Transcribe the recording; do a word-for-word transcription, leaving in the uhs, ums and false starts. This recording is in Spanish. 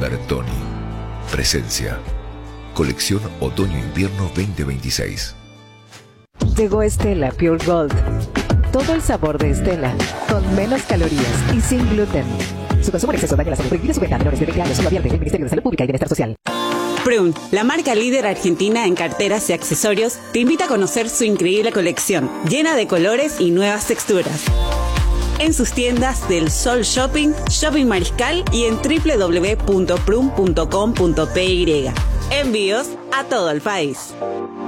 Bertoni. Presencia. Colección Otoño-Invierno veinte veintiséis. Llegó Estela Pure Gold. Todo el sabor de Estela, con menos calorías y sin gluten. Su consumo en exceso daña la salud. Prohibida su venta a menores de veinte años. Solo advierte el Ministerio de Salud Pública y Bienestar Social. Prun, la marca líder argentina en carteras y accesorios, te invita a conocer su increíble colección, llena de colores y nuevas texturas. En sus tiendas del Sol Shopping, Shopping Mariscal y en doble u doble u doble u punto prun punto com punto pe ye. Envíos a todo el país.